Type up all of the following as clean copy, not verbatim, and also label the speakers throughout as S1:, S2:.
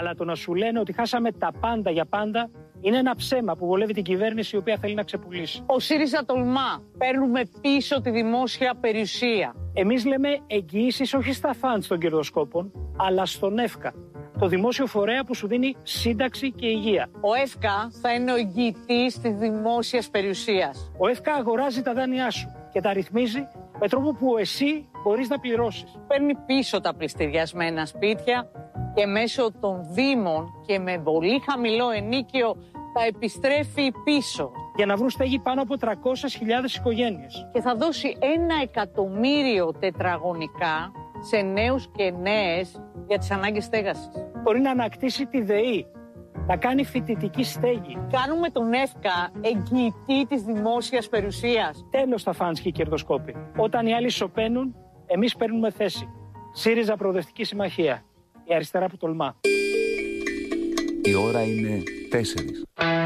S1: Αλλά το να σου λένε ότι χάσαμε τα πάντα για πάντα είναι ένα ψέμα που βολεύει την κυβέρνηση η οποία θέλει να ξεπουλήσει.
S2: Ο ΣΥΡΙΖΑ τολμά. Παίρνουμε πίσω τη δημόσια περιουσία.
S1: Εμείς λέμε εγγυήσεις όχι στα φαντς των κερδοσκόπων, αλλά στον ΕΦΚΑ, το δημόσιο φορέα που σου δίνει σύνταξη και υγεία.
S2: Ο ΕΦΚΑ θα είναι ο εγγυητής της δημόσιας περιουσίας.
S1: Ο ΕΦΚΑ αγοράζει τα δάνειά σου και τα ρυθμίζει με τρόπο που εσύ μπορείς να πληρώσεις.
S2: Παίρνει πίσω τα πληστηριασμένα σπίτια και μέσω των δήμων και με πολύ χαμηλό ενίκιο τα επιστρέφει πίσω.
S1: Για να βρουν στέγη πάνω από 300.000 οικογένειες.
S2: Και θα δώσει 1.000.000 τετραγωνικά σε νέους και νέες για τις ανάγκες στέγασης.
S1: Μπορεί να ανακτήσει τη ΔΕΗ, να κάνει φοιτητική στέγη.
S2: Κάνουμε τον ΕΦΚΑ εγγυητή της δημόσιας περιουσίας.
S1: Τέλος τα φαντς και οι κερδοσκόποι. Όταν οι άλλοι σωπαίνουν, εμείς παίρνουμε θέση. ΣΥΡΙΖΑ Προοδευτική Συμμαχία. Η αριστερά που τολμά.
S3: Η ώρα είναι 4.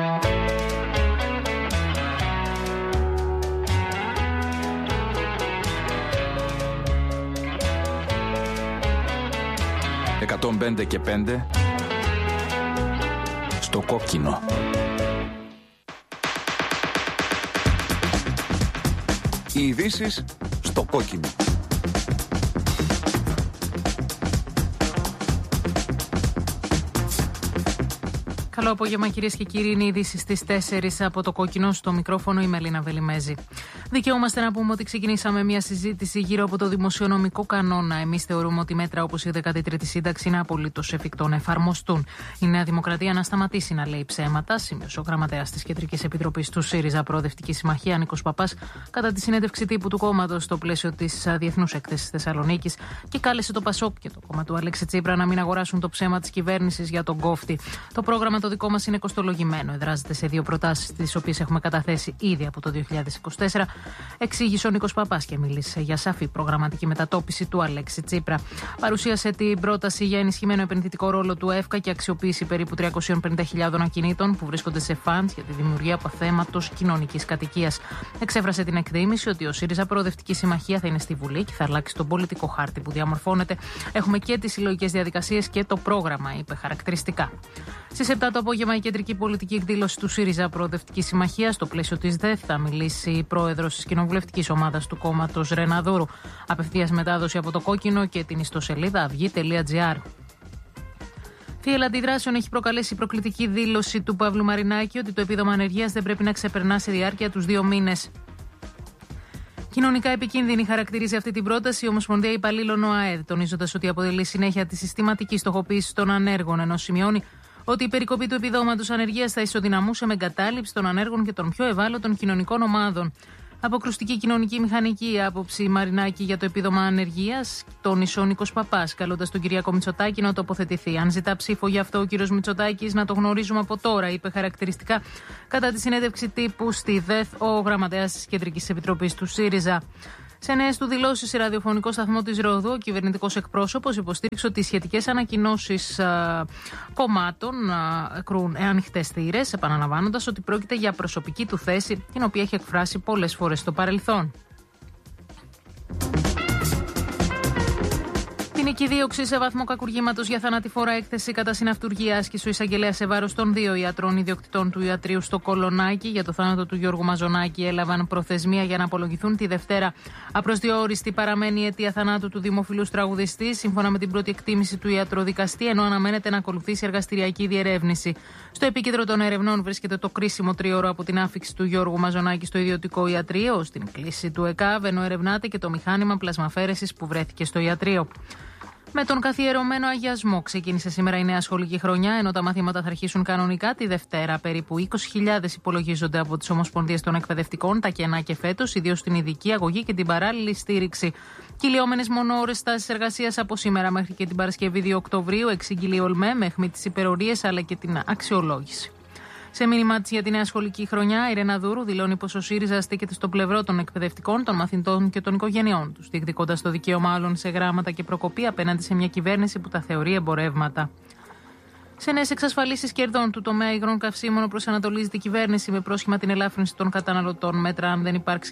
S3: «105 και 5» στο κόκκινο. Οι ειδήσεις στο κόκκινο.
S4: Καλό απόγευμα, κυρίες και κύριοι. Είναι οι ειδήσεις στις 4 από το κόκκινο. Στο μικρόφωνο η Μελίνα Βελιμέζη. Δικαιούμαστε να πούμε ότι ξεκινήσαμε μια συζήτηση γύρω από το δημοσιονομικό κανόνα. Εμείς θεωρούμε ότι μέτρα όπως η 13η σύνταξη είναι απολύτως εφικτό να εφαρμοστούν. Η Νέα Δημοκρατία να σταματήσει να λέει ψέματα, σημείωσε ο γραμματέας της Κεντρικής Επιτροπής του ΣΥΡΙΖΑ Προοδευτική Συμμαχία, Νίκος Παπάς, κατά τη συνέντευξη τύπου του κόμματος στο πλαίσιο της Διεθνούς Έκθεσης Θεσσαλονίκης και κάλεσε το ΠΑΣΟΚ και το κόμμα του Αλέξη Τσίπρα να μην αγοράσουν το ψέμα της κυβέρνησης για τον κόφτη. Το πρόγραμμα το δικό μας είναι κοστολογημένο. Εδράζεται σε 2 προτάσεις, τις οποίες έχουμε καταθέσει ήδη από το 2024. Εξήγησε ο Νίκος Παπάς και μίλησε για σαφή προγραμματική μετατόπιση του Αλέξη Τσίπρα. Παρουσίασε την πρόταση για ενισχυμένο επενδυτικό ρόλο του ΕΦΚΑ και αξιοποίηση περίπου 350.000 ακινήτων που βρίσκονται σε φαντς για τη δημιουργία αποθέματος κοινωνικής κατοικίας. Εξέφρασε την εκτίμηση ότι ο ΣΥΡΙΖΑ Προοδευτική Συμμαχία θα είναι στη Βουλή και θα αλλάξει τον πολιτικό χάρτη που διαμορφώνεται. Έχουμε και τις συλλογικές διαδικασίες και το πρόγραμμα, είπε χαρακτηριστικά. Στις 7 το απόγευμα, η κεντρική πολιτική εκδήλωση του ΣΥΡΙΖΑ Προοδευτική Συμμαχία, στο πλαίσιο της ΔΕΘ, θα μιλήσει η πρόεδρος της κοινοβουλευτικής ομάδας του κόμματος Ρεναδούρου. Απευθείας μετάδοση από το κόκκινο και την ιστοσελίδα αυγή.gr. Θύελλα αντιδράσεων έχει προκαλέσει η προκλητική δήλωση του Παύλου Μαρινάκη ότι το επίδομα ανεργίας δεν πρέπει να ξεπερνά σε διάρκεια τους 2 μήνες. Κοινωνικά επικίνδυνη χαρακτηρίζει αυτή την πρόταση η Ομοσπονδία Υπαλλήλων ΟΑΕΔ, τονίζοντας ότι αποτελεί συνέχεια τη συστηματική στοχοποίηση των ανέργων, ενώ σημειώνει ότι η περικοπή του επιδόματος ανεργίας θα ισοδυναμούσε με εγκατάλειψη των ανέργων και των πιο ευάλωτων κοινωνικών ομάδων. Αποκρουστική κοινωνική μηχανική άποψη Μαρινάκη για το επίδομα ανεργίας, τόνισε ο Νίκος Παπάς, καλώντας τον Κυριάκο Μητσοτάκη να τοποθετηθεί. Αν ζητά ψήφο γι' αυτό ο κύριος Μητσοτάκης, να το γνωρίζουμε από τώρα, είπε χαρακτηριστικά κατά τη συνέντευξη τύπου στη ΔΕΘ ο γραμματέας της Κεντρικής Επιτροπής του ΣΥΡΙΖΑ. Σε νέες του δηλώσεις σε ραδιοφωνικό σταθμό της Ροδού, ο κυβερνητικός εκπρόσωπος υποστήριξε ότι οι σχετικές ανακοινώσεις κομμάτων κρούν ανοιχτές θύρες, επαναλαμβάνοντας ότι πρόκειται για προσωπική του θέση, την οποία έχει εκφράσει πολλές φορές στο παρελθόν. Ποινική δίωξη σε βαθμό κακουργήματος για θανατηφόρα έκθεση κατά συναυτουργία άσκησε ο εισαγγελέας σε βάρος των 2 ιατρών ιδιοκτητών του ιατρείου στο Κολονάκι. Για το θάνατο του Γιώργου Μαζονάκη έλαβαν προθεσμία για να απολογηθούν τη Δευτέρα. Απροσδιόριστη παραμένει η αιτία θανάτου του δημοφιλούς τραγουδιστή, σύμφωνα με την πρώτη εκτίμηση του ιατροδικαστή, ενώ αναμένεται να ακολουθήσει εργαστηριακή διερεύνηση. Στο επίκεντρο των ερευνών βρίσκεται το κρίσιμο 3ωρο από την άφιξη του Γιώργου Μαζονάκη στο ιδιωτικό ιατρείο, στην κλίση του ΕΚΑΒ, ενώ ερευνάται και το μηχάνημα πλασμαφέρεσης που βρέθηκε στο ιατρείο. Με τον καθιερωμένο αγιασμό ξεκίνησε σήμερα η νέα σχολική χρονιά, ενώ τα μαθήματα θα αρχίσουν κανονικά τη Δευτέρα. Περίπου 20.000 υπολογίζονται από τις Ομοσπονδίες των Εκπαιδευτικών, τα κενά και φέτος, ιδίως στην ειδική αγωγή και την παράλληλη στήριξη. Κυλιόμενες μονοώρες στάσεις εργασίας από σήμερα μέχρι και την Παρασκευή 2 Οκτωβρίου, εξήγηλε η ΟΛΜΕ με αιχμή τις υπερορίες αλλά και την αξιολόγηση. Σε μήνυμά της για τη νέα σχολική χρονιά, η Ρεναδούρου δηλώνει πως ο ΣΥΡΙΖΑ στέκεται στο πλευρό των εκπαιδευτικών, των μαθητών και των οικογενειών τους, διεκδικώντας το δικαίωμα άλλων σε γράμματα και προκοπή απέναντι σε μια κυβέρνηση που τα θεωρεί εμπορεύματα. Σε νέες εξασφαλίσεις κερδών του τομέα υγρών καυσίμων προσανατολίζεται η κυβέρνηση με πρόσχημα την ελάφρυνση των καταναλωτών. Μέτρα αν δεν υπάρξει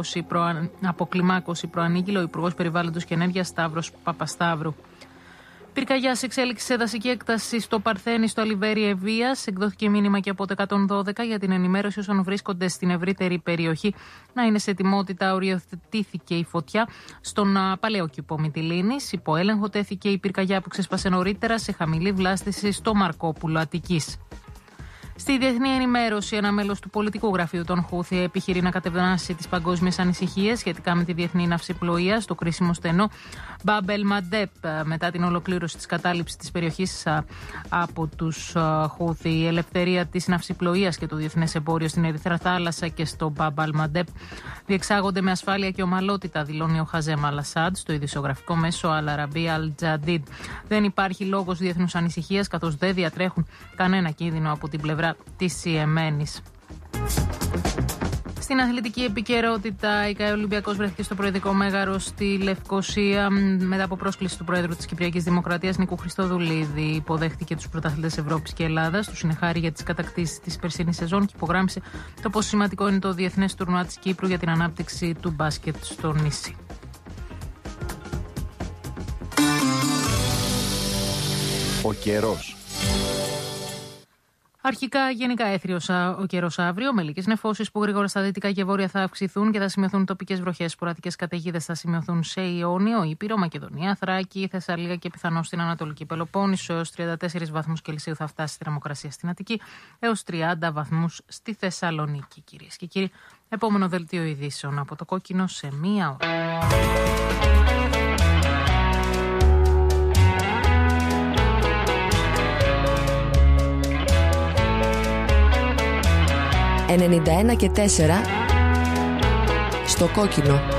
S4: αποκλιμάκωση, προανήγγειλε ο Υπουργός Περιβάλλοντος και Ενέργειας Σταύρος Παπασταύρου. Πυρκαγιά σε εξέλιξη σε δασική έκταση στο Παρθένη, στο Αλιβέρι Ευβοίας. Εκδόθηκε μήνυμα και από το 112 για την ενημέρωση όσων βρίσκονται στην ευρύτερη περιοχή να είναι σε ετοιμότητα. Οριοθετήθηκε η φωτιά στον παλαιό κήπο Μυτιλήνης. Υπό έλεγχο τέθηκε η πυρκαγιά που ξέσπασε νωρίτερα σε χαμηλή βλάστηση στο Μαρκόπουλο Αττικής. Στη διεθνή ενημέρωση, ένα μέλος του πολιτικού γραφείου των Χούθι επιχειρεί να κατευνάσει τις παγκόσμιες ανησυχίες σχετικά με τη διεθνή ναυσιπλοεία στο κρίσιμο στενό Μπαμπ ελ Μαντέπ μετά την ολοκλήρωση της κατάληψης της περιοχής από τους Χούθι. Η ελευθερία της ναυσιπλοείας και το διεθνές εμπόριο στην Ερυθρά Θάλασσα και στο Μπαμπ ελ Μαντέπ διεξάγονται με ασφάλεια και ομαλότητα, δηλώνει ο Χαζέμ Αλ Ασάντ στο ειδησιογραφικό μέσο Αλ Αραμπία Αλ Τζαντίντ. Δεν υπάρχει λόγος διεθνούς ανησυχίας, καθώς δεν διατρέχουν κανένα κίνδυνο από την πλευρά της Ιεμένης. Στην αθλητική επικαιρότητα, η ΚΑΕ Ολυμπιακός βρέθηκε στο προεδρικό μέγαρο στη Λευκοσία μετά από πρόσκληση του Πρόεδρου της Κυπριακής Δημοκρατίας Νίκου Χριστοδουλίδη. Υποδέχτηκε τους πρωταθλητές Ευρώπης και Ελλάδας, τους συνεχάρη για τις κατακτήσεις της περσινής σεζόν και υπογράμμισε το πόσο σημαντικό είναι το διεθνές τουρνουά της Κύπρου για την ανάπτυξη του μπάσκετ στο νησί.
S3: Ο καιρός.
S4: Αρχικά γενικά έθριος ο καιρός αύριο, με λίγες νεφώσεις που γρήγορα στα δυτικά και βόρεια θα αυξηθούν και θα σημειωθούν τοπικές βροχές. Σποραδικές καταιγίδες θα σημειωθούν σε Ιόνιο, Ήπειρο, Μακεδονία, Θράκη, Θεσσαλία και πιθανώς στην Ανατολική Πελοπόννησο. Έως 34 βαθμούς Κελσίου θα φτάσει η θερμοκρασία στην Αττική, έως 30 βαθμούς στη Θεσσαλονίκη. Κυρίες και κύριοι, επόμενο δελτίο ειδήσεων από το Κόκκινο σε μία ώρα.
S5: 91 και 4 στο Κόκκινο.